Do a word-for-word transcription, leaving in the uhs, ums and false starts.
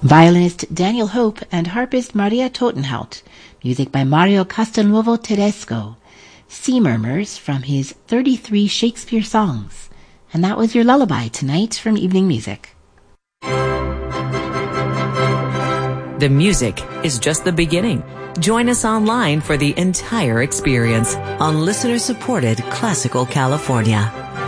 Violinist Daniel Hope and harpist Maria Totenhout. Music by Mario Castelnuovo Tedesco. Sea Murmurs from his thirty-three Shakespeare songs. And that was your lullaby tonight from Evening Music. The music is just the beginning. Join us online for the entire experience on listener-supported Classical California.